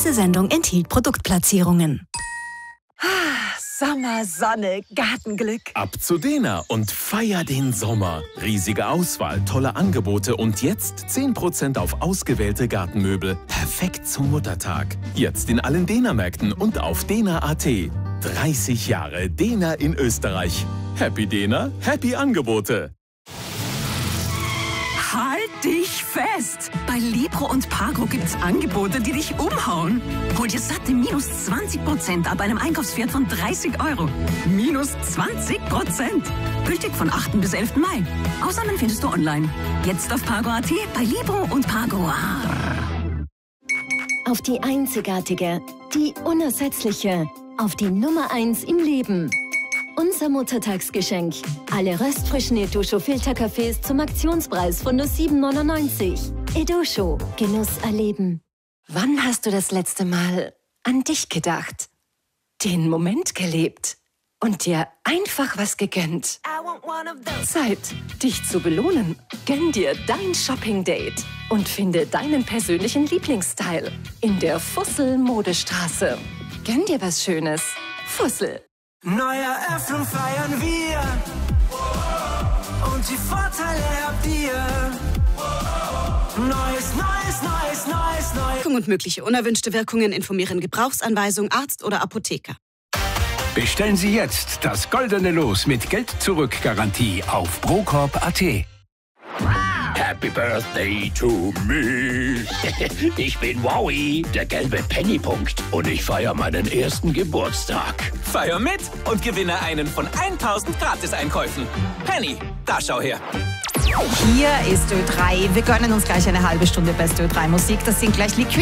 Diese Sendung enthielt Produktplatzierungen. Sommer, Sonne, Gartenglück. Ab zu Dena und feier den Sommer. Riesige Auswahl, tolle Angebote und jetzt 10% auf ausgewählte Gartenmöbel. Perfekt zum Muttertag. Jetzt in allen Dena-Märkten und auf dena.at. 30 Jahre Dena in Österreich. Happy Dena, happy Angebote. Halt dich fest! Bei Libro und Pago gibt's Angebote, die dich umhauen. Hol dir satte minus 20% ab einem Einkaufswert von 30 €. Minus 20%! Gültig von 8. bis 11. Mai. Ausnahmen findest du online. Jetzt auf Pago.at, bei Libro und Pago. Auf die einzigartige, die unersetzliche, auf die Nummer 1 im Leben. Unser Muttertagsgeschenk. Alle röstfrischen Edusho Filterkaffees zum Aktionspreis von nur 7,99 €. Edusho. Genuss erleben. Wann hast du das letzte Mal an dich gedacht? Den Moment gelebt und dir einfach was gegönnt? Zeit, dich zu belohnen. Gönn dir dein Shopping-Date und finde deinen persönlichen Lieblingsstyle in der Fussel-Modestraße. Gönn dir was Schönes. Fussel. Neue Eröffnung feiern wir und die Vorteile habt ihr. Neues. Wirkung und mögliche unerwünschte Wirkungen informieren Gebrauchsanweisung, Arzt oder Apotheker. Bestellen Sie jetzt das goldene Los mit Geld-Zurück-Garantie auf Brokorb.at. Happy Birthday to me. Ich bin Wowie, der gelbe Pennypunkt. Und ich feiere meinen ersten Geburtstag. Feier mit und gewinne einen von 1000 Gratis-Einkäufen. Penny, da schau her. Hier ist Ö3. Wir gönnen uns gleich eine halbe Stunde beste Ö3 Musik. Das sind gleich Liquid.